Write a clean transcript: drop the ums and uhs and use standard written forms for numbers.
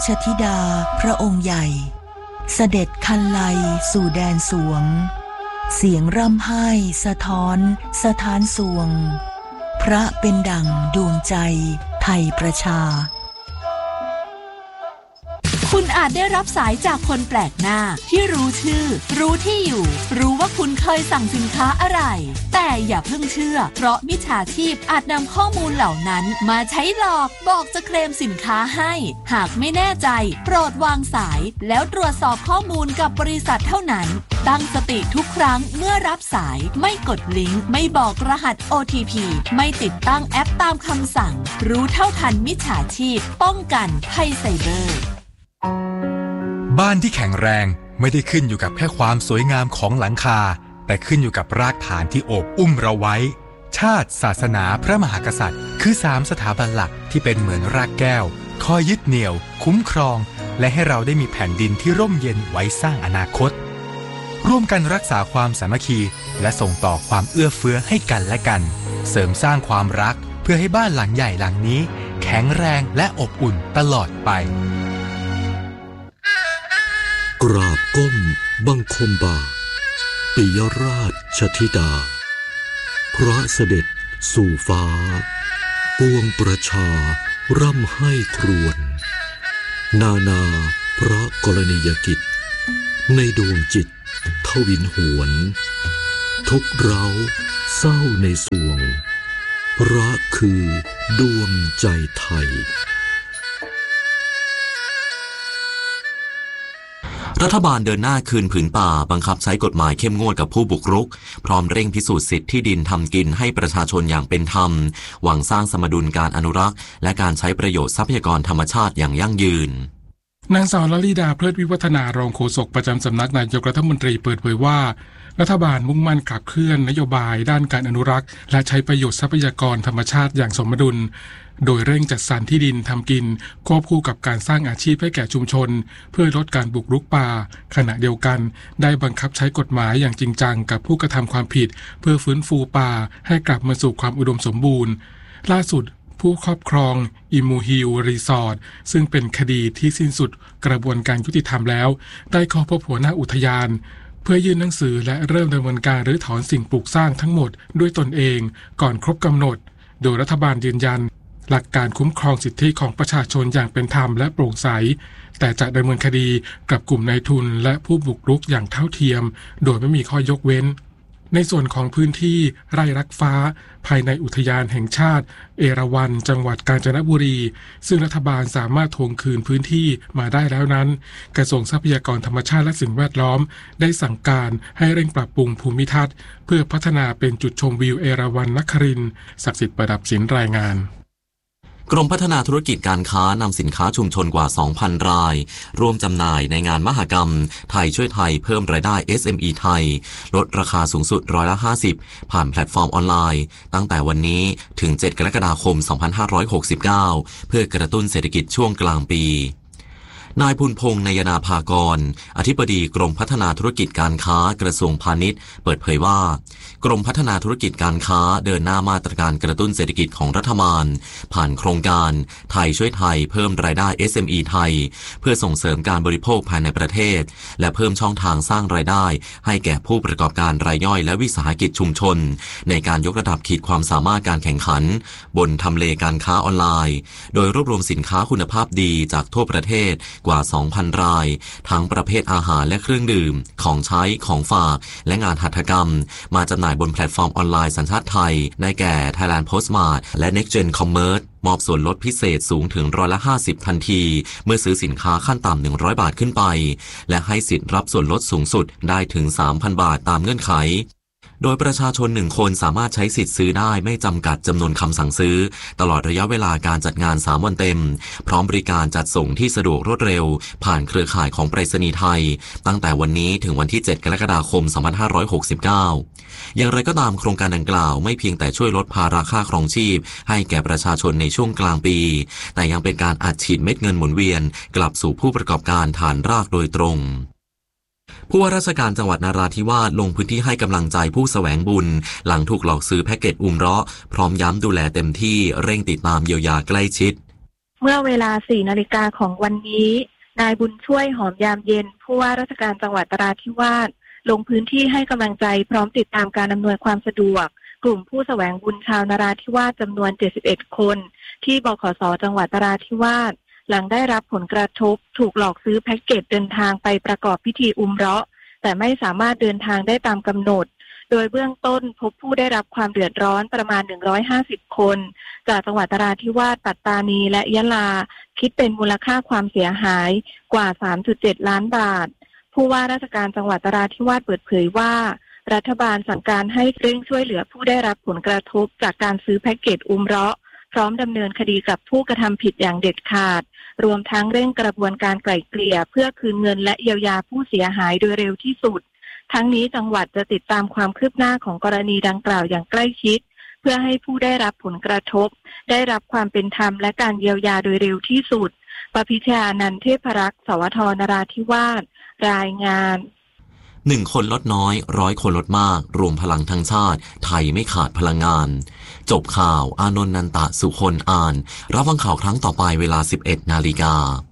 ชธิดาพระองค์ใหญ่เสด็จคันไลสู่แดนสวงเสียงร่ำไห้สะท้อนสถานสวงพระเป็นดั่งดวงใจไทยประชาคุณอาจได้รับสายจากคนแปลกหน้าที่รู้ชื่อรู้ที่อยู่รู้ว่าคุณเคยสั่งสินค้าอะไรแต่อย่าเพิ่งเชื่อเพราะมิจฉาชีพอาจนำข้อมูลเหล่านั้นมาใช้หลอกบอกจะเคลมสินค้าให้หากไม่แน่ใจโปรดวางสายแล้วตรวจสอบข้อมูลกับบริษัทเท่านั้นตั้งสติทุกครั้งเมื่อรับสายไม่กดลิงก์ไม่บอกรหัส OTP ไม่ติดตั้งแอปตามคำสั่งรู้เท่าทันมิจฉาชีพป้องกันภัยไซเบอร์บ้านที่แข็งแรงไม่ได้ขึ้นอยู่กับแค่ความสวยงามของหลังคาแต่ขึ้นอยู่กับรากฐานที่โอบอุ้มเราไว้ชาติศาสนาพระมหากษัตริย์คือ3สถาบันหลักที่เป็นเหมือนรากแก้วคอยยึดเหนี่ยวคุ้มครองและให้เราได้มีแผ่นดินที่ร่มเย็นไว้สร้างอนาคตร่วมกันรักษาความสามัคคีและส่งต่อความเอื้อเฟื้อให้กันและกันเสริมสร้างความรักเพื่อให้บ้านหลังใหญ่หลังนี้แข็งแรงและอบอุ่นตลอดไปกราบก้มบังคมบาทปิยราชธิดาพระเสด็จสู่ฟ้าปวงประชาร่ำไห้ครวญนาพระกรณียกิจในดวงจิตทวินหวนทุกเร้าเศร้าในสวงพระคือดวงใจไทยรัฐบาลเดินหน้าคืนผืนป่าบังคับใช้กฎหมายเข้มงวดกับผู้บุกรุกพร้อมเร่งพิสูจน์สิทธิที่ดินทำกินให้ประชาชนอย่างเป็นธรรมหวังสร้างสมดุลการอนุรักษ์และการใช้ประโยชน์ทรัพยากรธรรมชาติอย่างยั่งยืนนางสาวลลิดาเพลิดวิวัฒนารองโฆษกประจำสำนักนายกรัฐมนตรีเปิดเผยว่ารัฐบาลมุ่งมั่นขับเคลื่อนนโยบายด้านการอนุรักษ์และใช้ประโยชน์ทรัพยากรธรรมชาติอย่างสมดุลโดยเร่งจัดสรรที่ดินทำกินควบคู่กับการสร้างอาชีพให้แก่ชุมชนเพื่อลดการบุกรุกป่าขณะเดียวกันได้บังคับใช้กฎหมายอย่างจริงจังกับผู้กระทำความผิดเพื่อฟื้นฟูป่าให้กลับมาสู่ความอุดมสมบูรณ์ล่าสุดผู้ครอบครองอิมูฮิลรีสอร์ทซึ่งเป็นคดีที่สิ้นสุดกระบวนการยุติธรรมแล้วได้เข้าพบหัวหน้าอุทยานเพื่อยื่นหนังสือและเริ่มดำเนินการรื้อถอนสิ่งปลูกสร้างทั้งหมดด้วยตนเองก่อนครบกำหนดโดยรัฐบาลยืนยันหลักการคุ้มครองสิทธิของประชาชนอย่างเป็นธรรมและโปร่งใสแต่จะดำเนินคดีกับกลุ่มนายทุนและผู้บุกรุกอย่างเท่าเทียมโดยไม่มีข้อยกเว้นในส่วนของพื้นที่ไร่รักฟ้าภายในอุทยานแห่งชาติเอราวัณจังหวัดกาญจนบุรีซึ่งรัฐบาลสามารถทวงคืนพื้นที่มาได้แล้วนั้นกระทรวงทรัพยากรธรรมชาติและสิ่งแวดล้อมได้สั่งการให้เร่งปรับปรุงภูมิทัศน์เพื่อพัฒนาเป็นจุดชมวิวเอราวัณนครินทร์ศักดิ์สิทธิ์ประดับศิลป์รายงานกรมพัฒนาธุรกิจการค้านำสินค้าชุมชนกว่า 2,000 รายร่วมจำหน่ายในงานมหกรรมไทยช่วยไทยเพิ่มรายได้ SME ไทยลดราคาสูงสุด50%ผ่านแพลตฟอร์มออนไลน์ตั้งแต่วันนี้ถึง 7 กรกฎาคม 2569 เพื่อกระตุ้นเศรษฐกิจช่วงกลางปีนายพุนพงษ์นายนาภากรอธิบดีกรมพัฒนาธุรกิจการค้ากระทรวงพาณิชย์เปิดเผยว่ากรมพัฒนาธุรกิจการค้าเดินหน้ามาตรการกระตุ้นเศรษฐกิจของรัฐบาลผ่านโครงการไทยช่วยไทยเพิ่มรายได้ SME ไทยเพื่อส่งเสริมการบริโภคภายในประเทศและเพิ่มช่องทางสร้างรายได้ให้แก่ผู้ประกอบการรายย่อยและวิสาหกิจชุมชนในการยกระดับขีดความสามารถการแข่งขันบนทำเลการค้าออนไลน์โดยรวบรวมสินค้าคุณภาพดีจากทั่วประเทศกว่า 2,000 รายทั้งประเภทอาหารและเครื่องดื่มของใช้ของฝากและงานหัตถกรรมมาจำหน่ายบนแพลตฟอร์มออนไลน์สัญชาติไทยได้แก่ Thailand Postmart และ Next Gen Commerce มอบส่วนลดพิเศษสูงถึง50%ทันทีเมื่อซื้อสินค้าขั้นต่ำ100 บาทขึ้นไปและให้สิทธิ์รับส่วนลดสูงสุดได้ถึง 3,000 บาทตามเงื่อนไขโดยประชาชน1คนสามารถใช้สิทธิ์ซื้อได้ไม่จำกัดจำนวนคำสั่งซื้อตลอดระยะเวลาการจัดงาน3 วันเต็มพร้อมบริการจัดส่งที่สะดวกรวดเร็วผ่านเครือข่ายของไปรษณีย์ไทยตั้งแต่วันนี้ถึงวันที่ 7 กรกฎาคม 2569 อย่างไรก็ตามโครงการดังกล่าวไม่เพียงแต่ช่วยลดภาระค่าครองชีพให้แก่ประชาชนในช่วงกลางปีแต่ยังเป็นการอัดฉีดเม็ดเงินหมุนเวียนกลับสู่ผู้ประกอบการฐานรากโดยตรงผู้ว่าราชการจังหวัดนราธิวาสลงพื้นที่ให้กำลังใจผู้แสวงบุญหลังถูกหลอกซื้อแพ็กเกจอุมเราะห์พร้อมย้ำดูแลเต็มที่เร่งติดตามเยียวยาใกล้ชิดเมื่อเวลา 4 นาฬิกาของวันนี้นายบุญช่วยหอมยามเย็นผู้ว่าราชการจังหวัดนราธิวาสลงพื้นที่ให้กำลังใจพร้อมติดตามการอำนวยความสะดวกกลุ่มผู้แสวงบุญชาวนราธิวาสจำนวน71คนที่บขส.จังหวัดนราธิวาสหลังได้รับผลกระทบถูกหลอกซื้อแพ็กเกจเดินทางไปประกอบพิธีอุมเราะห์แต่ไม่สามารถเดินทางได้ตามกำหนดโดยเบื้องต้นพบผู้ได้รับความเดือดร้อนประมาณ150คนจากจังหวัดนราธิวาสปัตตานีและยะลาคิดเป็นมูลค่าความเสียหายกว่า 3.7 ล้านบาทผู้ว่าราชการจังหวัดนราธิวาสเปิดเผยว่ารัฐบาลสั่งการให้เร่งช่วยเหลือผู้ได้รับผลกระทบจากการซื้อแพ็กเกจอุมเราะห์พร้อมดำเนินคดีกับผู้กระทำผิดอย่างเด็ดขาดรวมทั้งเร่งกระบวนการไกล่เกลี่ยเพื่อคืนเงินและเยียวยาผู้เสียหายโดยเร็วที่สุดทั้งนี้จังหวัดจะติดตามความคืบหน้าของกรณีดังกล่าวอย่างใกล้ชิดเพื่อให้ผู้ได้รับผลกระทบได้รับความเป็นธรรมและการเยียวยาโดยเร็วที่สุดปพิชญานันท์เทพรักษ์สวทนราธิวาสรายงาน 1 คนลดน้อย100 คนลดมากรวมพลังทั้งชาติไทยไม่ขาดพลังงานจบข่าวอานนท์นันตะสุคนอ่านรับฟังข่าวครั้งต่อไปเวลา 11 นาฬิกา